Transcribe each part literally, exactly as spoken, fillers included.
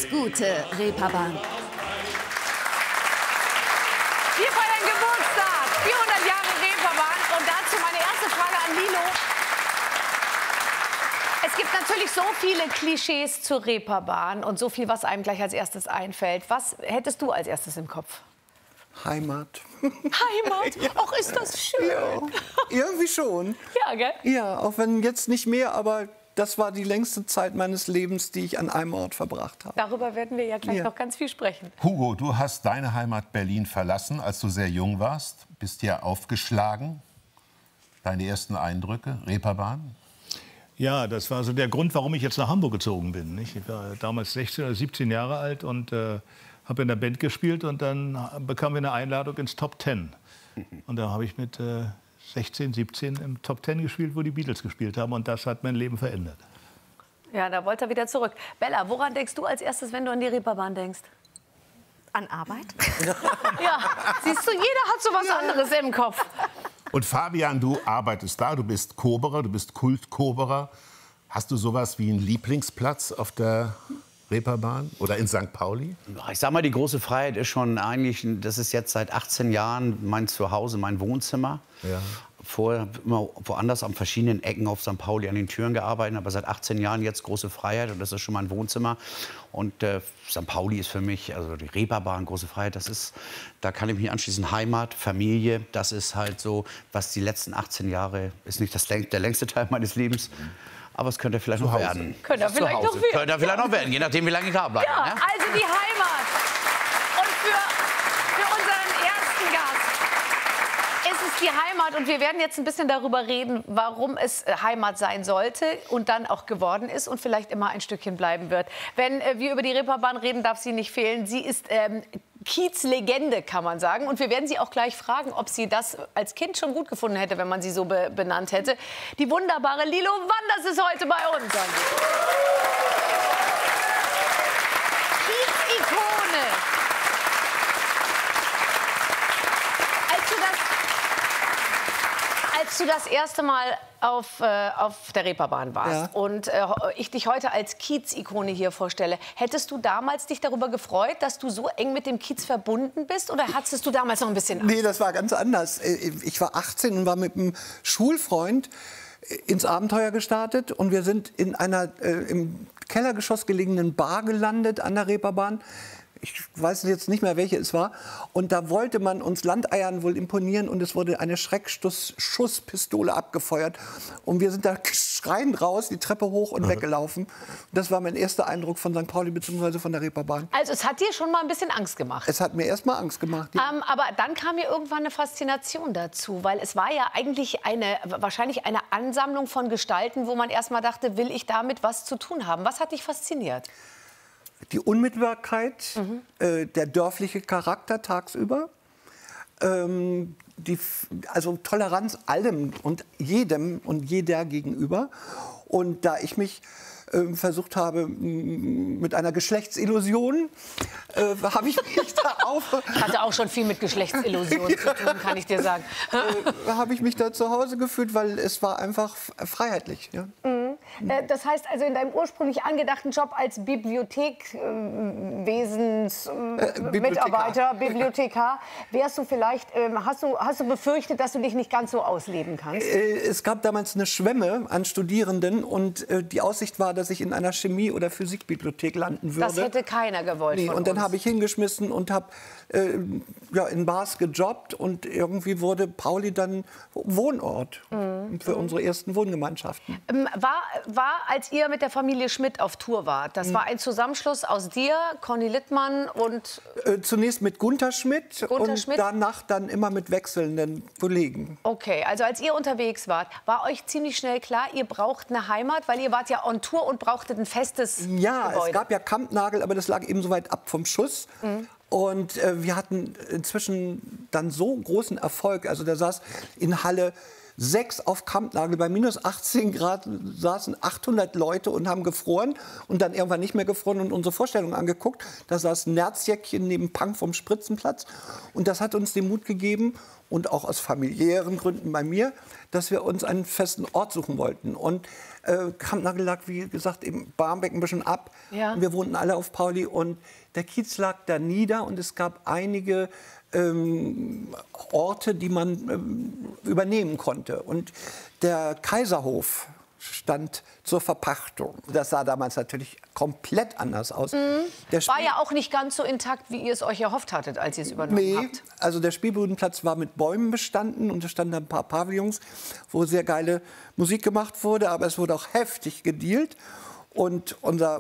gute Reeperbahn. Wir feiern Geburtstag, vierhundert Jahre Reeperbahn. Und dazu meine erste Frage an Lilo. Es gibt natürlich so viele Klischees zur Reeperbahn und so viel, was einem gleich als erstes einfällt. Was hättest du als erstes im Kopf? Heimat. Heimat? Ja. Ach, ist das schön. Ja, irgendwie schon. Ja, gell? Ja, auch wenn jetzt nicht mehr, aber das war die längste Zeit meines Lebens, die ich an einem Ort verbracht habe. Darüber werden wir ja gleich Ja. noch ganz viel sprechen. Hugo, du hast deine Heimat Berlin verlassen, als du sehr jung warst. Bist ja aufgeschlagen. Deine ersten Eindrücke, Reeperbahn? Ja, das war so der Grund, warum ich jetzt nach Hamburg gezogen bin. Nicht? Ich war damals sechzehn oder siebzehn Jahre alt und äh, habe in der Band gespielt. Und dann bekamen wir eine Einladung ins Top Ten. Und da habe ich mit äh, sechzehn, siebzehn im Top Ten gespielt, wo die Beatles gespielt haben. Und das hat mein Leben verändert. Ja, da wollte er wieder zurück. Bella, woran denkst du als erstes, wenn du an die Reeperbahn denkst? An Arbeit? Ja, siehst du, jeder hat so was anderes im Kopf. Und Fabian, du arbeitest da, du bist Koberer, du bist Kult-Koberer. Hast du sowas wie einen Lieblingsplatz auf der Reeperbahn oder in Sankt Pauli? Ich sag mal, die große Freiheit ist schon eigentlich, das ist jetzt seit achtzehn Jahren mein Zuhause, mein Wohnzimmer. Ja. Vorher immer woanders an verschiedenen Ecken auf Sankt Pauli an den Türen gearbeitet, aber seit achtzehn Jahren jetzt große Freiheit und das ist schon mein Wohnzimmer. Und äh, Sankt Pauli ist für mich, also die Reeperbahn, große Freiheit, das ist, da kann ich mich anschließen, Heimat, Familie, das ist halt so, was die letzten achtzehn Jahre, ist nicht das, der längste Teil meines Lebens, aber es könnte vielleicht noch werden. Könnte er vielleicht noch werden. Könnte er vielleicht noch werden, je nachdem, wie lange ich da bleibe. Ja, Ne? also die Heimat. Und für, für unseren ersten Gast ist es die Heimat. Und wir werden jetzt ein bisschen darüber reden, warum es Heimat sein sollte und dann auch geworden ist und vielleicht immer ein Stückchen bleiben wird. Wenn äh, wir über die Reeperbahn reden, darf sie nicht fehlen. Sie ist ähm, Kiez-Legende, kann man sagen. Und wir werden sie auch gleich fragen, ob sie das als Kind schon gut gefunden hätte, wenn man sie so be benannt hätte. Die wunderbare Lilo Wanders ist heute bei uns. Kiez-Ikone. Als du das, als du das erste Mal auf, äh, auf der Reeperbahn warst Ja. und äh, ich dich heute als Kiez-Ikone hier vorstelle, hättest du damals dich darüber gefreut, dass du so eng mit dem Kiez verbunden bist? Oder hattest du damals noch ein bisschen Angst? Nee, das war ganz anders. Ich war achtzehn und war mit einem Schulfreund ins Abenteuer gestartet. Und wir sind in einer äh, im Kellergeschoss gelegenen Bar gelandet an der Reeperbahn. Ich weiß jetzt nicht mehr, welche es war. Und da wollte man uns Landeiern wohl imponieren und es wurde eine Schreckschusspistole abgefeuert. Und wir sind da schreiend raus, die Treppe hoch und weggelaufen. Das war mein erster Eindruck von Sankt Pauli bzw. von der Reeperbahn. Also es hat dir schon mal ein bisschen Angst gemacht. Es hat mir erst mal Angst gemacht. Ja. Ähm, aber dann kam mir irgendwann eine Faszination dazu, weil es war ja eigentlich eine, wahrscheinlich eine Ansammlung von Gestalten, wo man erst mal dachte, will ich damit was zu tun haben? Was hat dich fasziniert? Die Unmittelbarkeit, Mhm. äh, der dörfliche Charakter tagsüber, ähm, die, also Toleranz allem und jedem und jeder gegenüber. Und da ich mich äh, versucht habe, m, mit einer Geschlechtsillusion, äh, habe ich mich da auf... Hatte auch schon viel mit Geschlechtsillusionen zu tun, kann ich dir sagen. äh, habe ich mich da zu Hause gefühlt, weil es war einfach freiheitlich. Ja. Äh, Das heißt also, in deinem ursprünglich angedachten Job als Bibliothekwesens äh, Mitarbeiter, Bibliothekar, wärst du vielleicht, äh, hast du, hast du befürchtet, dass du dich nicht ganz so ausleben kannst? Äh, Es gab damals eine Schwemme an Studierenden und äh, die Aussicht war, dass ich in einer Chemie- oder Physikbibliothek landen würde. Das hätte keiner gewollt Nee, von und dann uns. habe ich hingeschmissen und habe äh, ja, in Bars gejobbt und irgendwie wurde Pauli dann Wohnort Mhm. für unsere ersten Wohngemeinschaften. Ähm, War, war, als ihr mit der Familie Schmidt auf Tour wart, das war ein Zusammenschluss aus dir, Conny Littmann und... Äh, zunächst mit Gunther Schmidt Gunther und Schmidt? danach dann immer mit wechselnden Kollegen. Okay, also als ihr unterwegs wart, war euch ziemlich schnell klar, ihr braucht eine Heimat, weil ihr wart ja on Tour und brauchtet ein festes Ja, Gebäude. es gab ja Kampnagel, aber das lag eben so weit ab vom Schuss. Und äh, wir hatten inzwischen dann so großen Erfolg. Also da saß in Halle sechs auf Kampnagel bei minus achtzehn Grad saßen achthundert Leute und haben gefroren und dann irgendwann nicht mehr gefroren und unsere Vorstellung angeguckt. Da saß ein Nerzjäckchen neben Punk vom Spritzenplatz und das hat uns den Mut gegeben und auch aus familiären Gründen bei mir, dass wir uns einen festen Ort suchen wollten. Und äh, Kampnagel lag, wie gesagt, im Barmbek ein bisschen ab. Ja. Und wir wohnten alle auf Pauli und der Kiez lag da nieder und es gab einige ähm, Orte, die man ähm, übernehmen konnte. Und der Kaiserhof stand zur Verpachtung. Das sah damals natürlich komplett anders aus. Mhm. Der War ja auch nicht ganz so intakt, wie ihr es euch erhofft hattet, als ihr es übernommen Nee, habt. also der Spielbudenplatz war mit Bäumen bestanden und es standen ein paar Pavillons, wo sehr geile Musik gemacht wurde, aber es wurde auch heftig gedealt. Und unser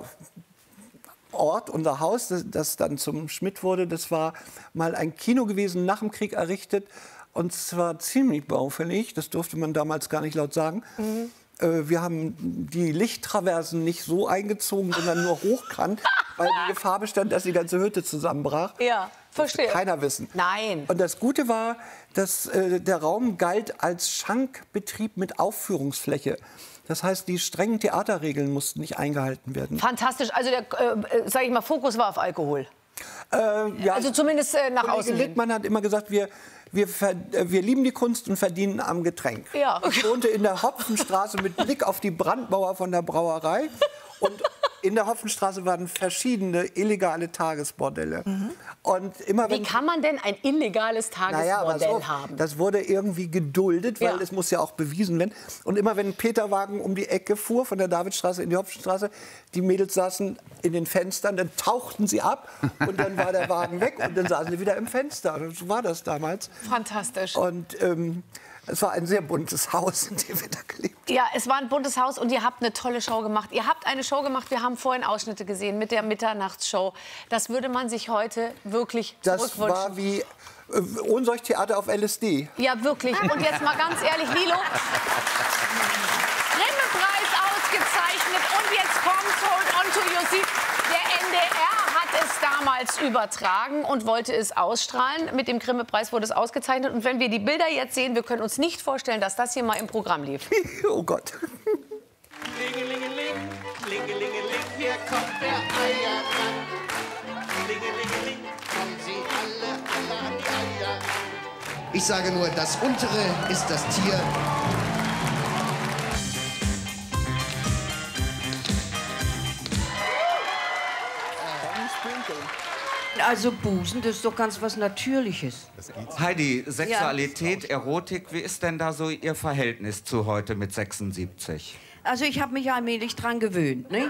Ort, unser Haus, das, das dann zum Schmidt wurde, das war mal ein Kino gewesen, nach dem Krieg errichtet. Und zwar ziemlich baufällig, das durfte man damals gar nicht laut sagen. Mhm. Wir haben die Lichttraversen nicht so eingezogen, sondern nur hochkant, weil die Gefahr bestand, dass die ganze Hütte zusammenbrach. Ja, verstehe. Das keiner wissen. Nein. Und das Gute war, dass äh, der Raum galt als Schankbetrieb mit Aufführungsfläche. Das heißt, die strengen Theaterregeln mussten nicht eingehalten werden. Fantastisch. Also der, äh, sag ich mal, Fokus war auf Alkohol. Äh, ja, Also zumindest äh, nach Kollege außen hin. Littmann hat immer gesagt, wir, wir, ver- äh, wir lieben die Kunst und verdienen am Getränk. Ja. Ich wohnte in der Hopfenstraße mit Blick auf die Brandmauer von der Brauerei. Und in der Hopfenstraße waren verschiedene illegale Tagesbordelle. Mhm. Und immer Wie wenn kann man denn ein illegales Naja, aber Tagesbordell so, haben? das wurde irgendwie geduldet, weil Ja. es muss ja auch bewiesen werden. Und immer wenn ein Peterwagen um die Ecke fuhr, von der Davidstraße in die Hopfenstraße, die Mädels saßen in den Fenstern, dann tauchten sie ab und dann war der Wagen weg und dann saßen sie wieder im Fenster. So war das damals. Fantastisch. Und ähm, es war ein sehr buntes Haus, in dem wir da gelebt haben. Ja, es war ein buntes Haus und ihr habt eine tolle Show gemacht. Ihr habt eine Show gemacht, wir haben vorhin Ausschnitte gesehen mit der Mitternachtsshow. Das würde man sich heute wirklich Das zurückwünschen. war wie äh, Ohnsorgtheater auf L S D. Ja, wirklich. Und jetzt mal ganz ehrlich, Lilo. Grimme-Preis ausgezeichnet. Und jetzt kommt Hold on to your seat. Der N D R hat es damals übertragen und wollte es ausstrahlen. Mit dem Grimme-Preis wurde es ausgezeichnet. Und wenn wir die Bilder jetzt sehen, wir können uns nicht vorstellen, dass das hier mal im Programm lief. Oh Gott. Klingelingeling, klingelingeling, hier kommt der Eiermann. Klingelingeling, kommen Sie alle, alle an die Eier. Ich sage nur, das untere ist das Tier. Also Busen, das ist doch ganz was Natürliches. Heidi, Sexualität, Erotik, wie ist denn da so Ihr Verhältnis zu heute mit sechsundsiebzig? Also ich habe mich allmählich dran gewöhnt, ne?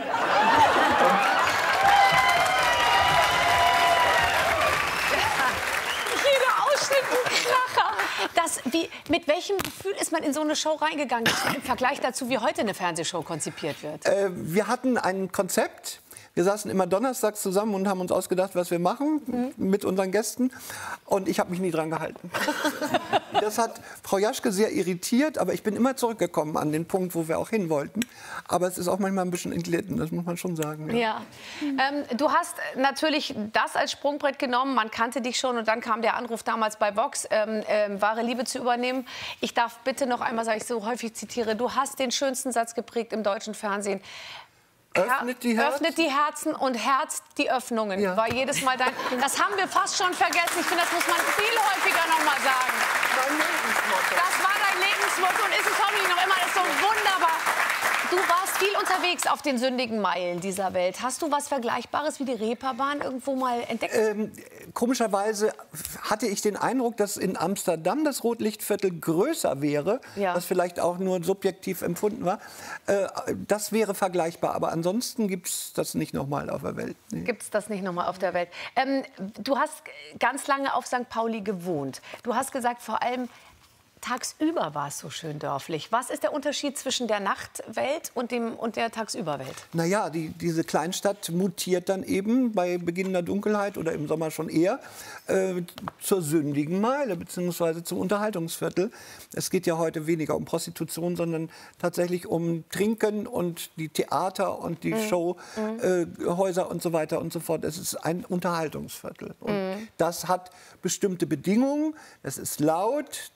Jeder Ausschnitt ein Kracher. Das, wie, mit welchem Gefühl ist man in so eine Show reingegangen, im Vergleich dazu, wie heute eine Fernsehshow konzipiert wird? Äh, wir hatten ein Konzept. Wir saßen immer donnerstags zusammen und haben uns ausgedacht, was wir machen mhm. mit unseren Gästen. Und ich habe mich nie dran gehalten. Das hat Frau Jaschke sehr irritiert, aber ich bin immer zurückgekommen an den Punkt, wo wir auch hin wollten. Aber es ist auch manchmal ein bisschen entglitten, das muss man schon sagen. Ja. Ja. Ähm, du hast natürlich das als Sprungbrett genommen, man kannte dich schon und dann kam der Anruf damals bei Vox, ähm, ähm, wahre Liebe zu übernehmen. Ich darf bitte noch einmal, sage ich so häufig zitiere, du hast den schönsten Satz geprägt im deutschen Fernsehen. Öffnet die Herzen. Öffnet die Herzen und herzt die Öffnungen. Ja. War jedes Mal dein. Das haben wir fast schon vergessen. Ich finde, das muss man viel häufiger noch mal sagen. Mein Lebensmotto. Das war dein Lebensmotto und ist es hoffentlich noch immer. Das ist so wunderbar. Du warst viel unterwegs auf den sündigen Meilen dieser Welt. Hast du was Vergleichbares wie die Reeperbahn irgendwo mal entdeckt? Ähm, komischerweise hatte ich den Eindruck, dass in Amsterdam das Rotlichtviertel größer wäre, Ja. was vielleicht auch nur subjektiv empfunden war. Äh, das wäre vergleichbar, aber ansonsten gibt es das nicht noch mal auf der Welt. Nee. Gibt es das nicht noch mal auf der Welt? Ähm, du hast ganz lange auf Sankt Pauli gewohnt. Du hast gesagt, vor allem tagsüber war es so schön dörflich. Was ist der Unterschied zwischen der Nachtwelt und, dem, und der Tagsüberwelt? Naja, die, diese Kleinstadt mutiert dann eben bei beginnender Dunkelheit oder im Sommer schon eher äh, zur sündigen Meile bzw. zum Unterhaltungsviertel. Es geht ja heute weniger um Prostitution, sondern tatsächlich um Trinken und die Theater und die Mhm. Showhäuser äh, und so weiter und so fort. Es ist ein Unterhaltungsviertel. Und Mhm. das hat bestimmte Bedingungen. Es ist laut, da werden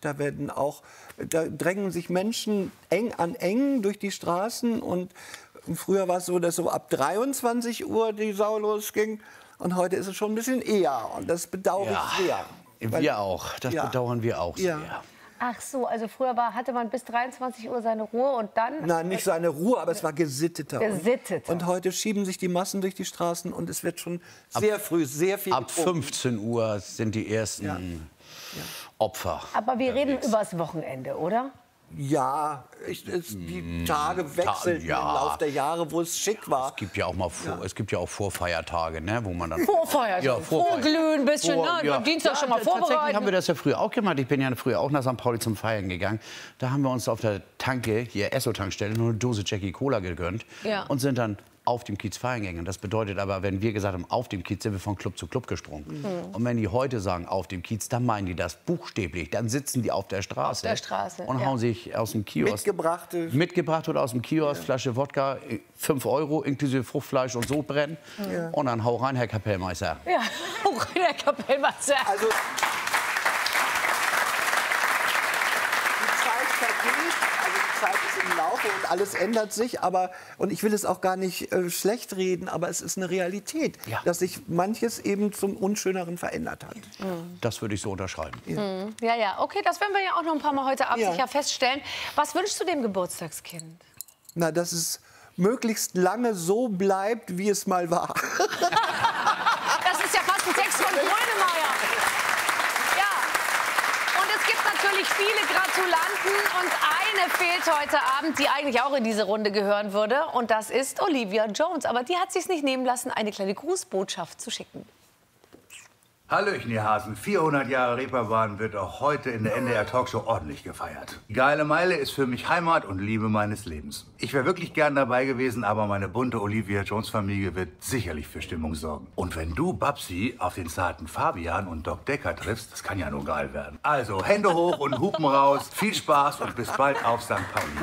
auch, da drängen sich Menschen eng an eng durch die Straßen. Und früher war es so, dass so ab dreiundzwanzig Uhr die Sau losging. Und heute ist es schon ein bisschen eher. Und das bedauere Ja, ich sehr. Weil, wir auch. Das ja. bedauern wir auch sehr. Ja. Ach so, also früher war, hatte man bis dreiundzwanzig Uhr seine Ruhe und dann... Nein, nicht seine Ruhe, aber es war gesitteter. Gesitteter. Und, und heute schieben sich die Massen durch die Straßen und es wird schon sehr ab, früh sehr viel Ab getrunken. fünfzehn Uhr sind die ersten Ja. Opfer. Aber wir reden übers Wochenende, oder? Ja, ich, es, die Tage wechselten ja. im Laufe der Jahre, wo es schick war. Es gibt ja auch mal vor, Ja. es gibt ja auch Vorfeiertage, ne, wo man dann Vorfeiern, Ja, Vorfeiern. vorglühen ein bisschen, Vor- ne? ja. Am Dienstag schon mal Ja, Tatsächlich vorbereiten. haben wir das ja früher auch gemacht. Ich bin ja früher auch nach Sankt Pauli zum Feiern gegangen. Da haben wir uns auf der Tanke, hier Esso-Tankstelle, nur eine Dose Jackie Cola gegönnt Ja. und sind dann auf dem Kiez feiern gegangen. Das bedeutet aber, wenn wir gesagt haben, auf dem Kiez, sind wir von Club zu Club gesprungen. Mhm. Und wenn die heute sagen, auf dem Kiez, dann meinen die das buchstäblich. Dann sitzen die auf der Straße, der Straße, und ja. hauen sich aus dem Kiosk Mitgebrachte. mitgebracht oder aus dem Kiosk, Flasche Wodka, fünf Euro inklusive Fruchtfleisch und Sodbrennen. Ja. Und dann hau rein, Herr Kapellmeister. Ja, auch in der Kapellmeister. Also, die Zeit vergeht, also die Zeit ist im Laufe und alles ändert sich. Aber, und ich will es auch gar nicht äh, schlecht reden, aber es ist eine Realität, Ja. dass sich manches eben zum Unschöneren verändert hat. Das würde ich so unterschreiben. Mhm. Ja, ja, okay, das werden wir ja auch noch ein paar Mal heute Abend Ja. sicher feststellen. Was wünschst du dem Geburtstagskind? Na, dass es möglichst lange so bleibt, wie es mal war. Das ist ja fast ein Text von Grönemeyer. Ja. Und es gibt natürlich viele Gratulanten und eine fehlt heute Abend, die eigentlich auch in diese Runde gehören würde. Und das ist Olivia Jones. Aber die hat sich nicht nehmen lassen, eine kleine Grußbotschaft zu schicken. Hallöchen, ihr Hasen. vierhundert Jahre Reeperbahn wird auch heute in der N D R-Talkshow ordentlich gefeiert. Die geile Meile ist für mich Heimat und Liebe meines Lebens. Ich wäre wirklich gern dabei gewesen, aber meine bunte Olivia-Jones-Familie wird sicherlich für Stimmung sorgen. Und wenn du, Babsi, auf den zarten Fabian und Doc Decker triffst, das kann ja nur geil werden. Also, Hände hoch und Hupen raus. Viel Spaß und bis bald auf Sankt Pauli.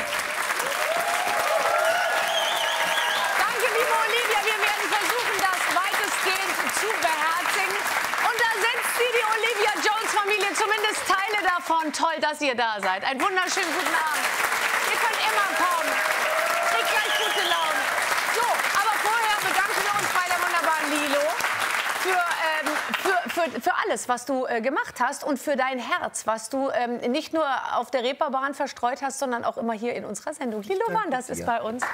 Danke, liebe Olivia. Wir werden versuchen, das weitestgehend zu beherzigen. Und da sitzt sie, die Olivia Jones-Familie, zumindest Teile davon. Toll, dass ihr da seid. Einen wunderschönen guten Abend. Ihr könnt immer kommen. Kriegt gleich gute Laune. So, aber vorher bedanken wir uns bei der wunderbaren Lilo für, ähm, für, für, für alles, was du äh, gemacht hast und für dein Herz, was du ähm, nicht nur auf der Reeperbahn verstreut hast, sondern auch immer hier in unserer Sendung. Lilo Wanders ist bei uns.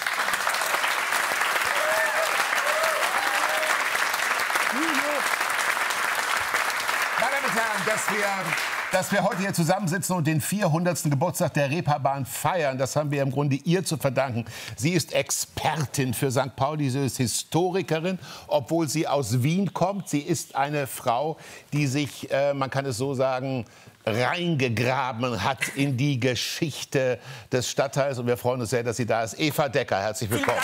Meine Damen und Herren, dass wir, dass wir heute hier zusammensitzen und den vierhundertsten Geburtstag der Reeperbahn feiern, das haben wir im Grunde ihr zu verdanken. Sie ist Expertin für Sankt Pauli, sie ist Historikerin, obwohl sie aus Wien kommt. Sie ist eine Frau, die sich, äh, man kann es so sagen, reingegraben hat in die Geschichte des Stadtteils. Und wir freuen uns sehr, dass sie da ist. Eva Decker, herzlich willkommen.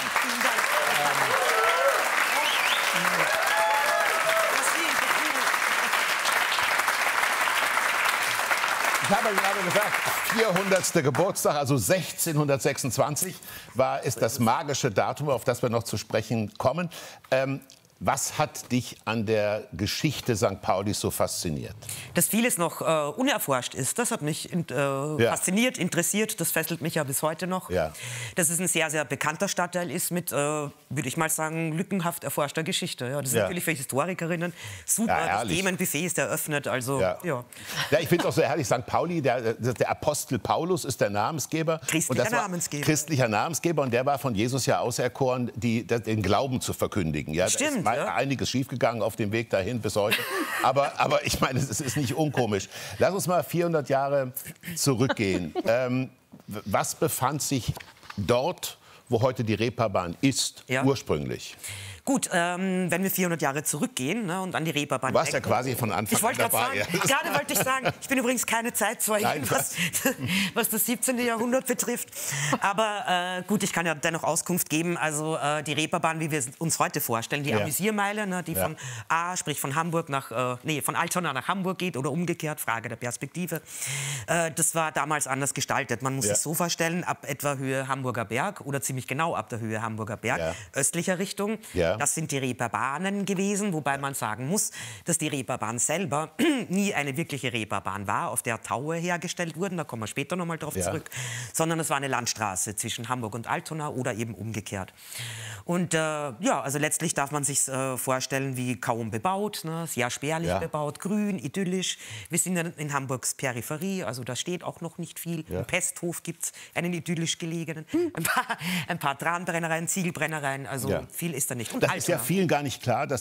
Ich habe gerade gesagt, vierhundertster Geburtstag, also sechzehnhundertsechsundzwanzig, war, ist das magische Datum, auf das wir noch zu sprechen kommen. Ähm, was hat dich an der Geschichte Sankt Paulis so fasziniert? Dass vieles noch äh, unerforscht ist, das hat mich in, äh, Ja. fasziniert, interessiert. Das fesselt mich ja bis heute noch. Ja. Dass es ein sehr, sehr bekannter Stadtteil ist mit, äh, würde ich mal sagen, lückenhaft erforschter Geschichte. Ja, das ist Ja. natürlich für Historikerinnen super. Ja, das ehrlich. Themenbuffet ist eröffnet. Also, ja. Ja. Ja, ich finde es auch so herrlich, Sankt Pauli, der, der Apostel Paulus ist der Namensgeber. Christlicher und das war Namensgeber. Christlicher Namensgeber. Und der war von Jesus ja auserkoren, die, den Glauben zu verkündigen. Ja, da Stimmt, ist mal ja. einiges schiefgegangen auf dem Weg dahin bis heute. aber, aber ich meine, es ist nicht unkomisch. Lass uns mal vierhundert Jahre zurückgehen. ähm, was befand sich dort, wo heute die Reeperbahn ist, Ja. ursprünglich? Gut, ähm, wenn wir vierhundert Jahre zurückgehen, ne, und an die Reeperbahn Du warst ja denken. quasi von Anfang Ich wollte an gerade dabei. sagen, gerade wollte ich sagen, ich bin übrigens keine Zeitzeugin, Nein, was, was das siebzehnte. Jahrhundert betrifft. Aber äh, gut, ich kann ja dennoch Auskunft geben. Also äh, die Reeperbahn, wie wir es uns heute vorstellen, die Ja. Amüsiermeile, ne, die Ja. von A, sprich von Hamburg nach, äh, nee, von Altona nach Hamburg geht oder umgekehrt, Frage der Perspektive. Äh, das war damals anders gestaltet. Man muss Ja. es so vorstellen, ab etwa Höhe Hamburger Berg oder ziemlich genau ab der Höhe Hamburger Berg, Ja. östlicher Richtung, Ja. Ja. Das sind die Reeperbahnen gewesen, wobei man sagen muss, dass die Reeperbahn selber nie eine wirkliche Reeperbahn war, auf der Taue hergestellt wurden, da kommen wir später noch mal drauf Ja. zurück, sondern es war eine Landstraße zwischen Hamburg und Altona oder eben umgekehrt. Und äh, ja, also letztlich darf man sich äh, vorstellen wie kaum bebaut, ne? Sehr spärlich Ja. bebaut, grün, idyllisch. Wir sind in, in Hamburgs Peripherie, also da steht auch noch nicht viel. Ja. Im Pesthof gibt es einen idyllisch gelegenen, ein paar, ein paar Tranbrennereien, Ziegelbrennereien, also Ja. viel ist da nicht. Und Das ist ja Altona. vielen gar nicht klar, dass